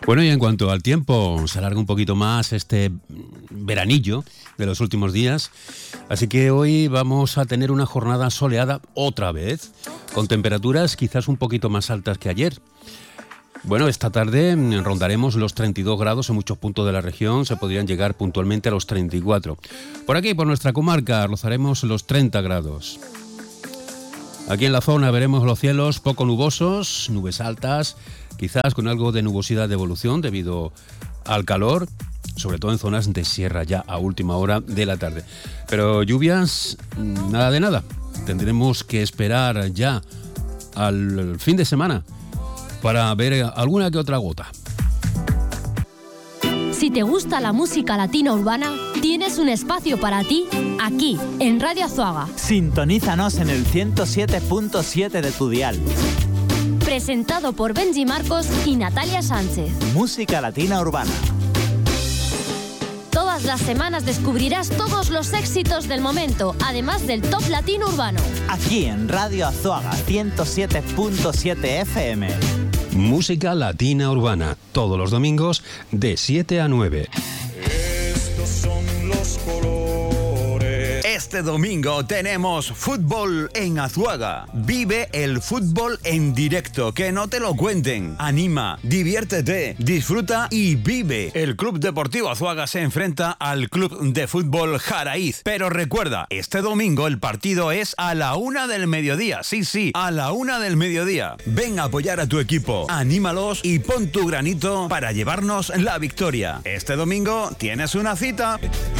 Bueno, y en cuanto al tiempo, se alarga un poquito más este veranillo de los últimos días, así que hoy vamos a tener una jornada soleada otra vez, con temperaturas quizás un poquito más altas que ayer. Bueno, esta tarde rondaremos los 32 grados en muchos puntos de la región, se podrían llegar puntualmente a los 34. Por aquí, por nuestra comarca, rozaremos los 30 grados. Aquí en la zona veremos los cielos poco nubosos, nubes altas, quizás con algo de nubosidad de evolución debido al calor, sobre todo en zonas de sierra ya a última hora de la tarde. Pero lluvias, nada de nada. Tendremos que esperar ya al fin de semana para ver alguna que otra gota. Si te gusta la música latina urbana, tienes un espacio para ti aquí, en Radio Azuaga. Sintonízanos en el 107.7 de tu dial. Presentado por Benji Marcos y Natalia Sánchez. Música latina urbana. Todas las semanas descubrirás todos los éxitos del momento, además del top latino urbano. Aquí en Radio Azuaga 107.7 FM. Música latina urbana, todos los domingos de 7 a 9. Estos son los colores. Este domingo tenemos fútbol en Azuaga. Vive el fútbol en directo, que no te lo cuenten. Anima, diviértete, disfruta y vive. El Club Deportivo Azuaga se enfrenta al Club de Fútbol Jaraíz. Pero recuerda, este domingo el partido es a la 1 del mediodía. Sí, a la 1 del mediodía. Ven a apoyar a tu equipo, anímalos y pon tu granito para llevarnos la victoria. Este domingo tienes una cita.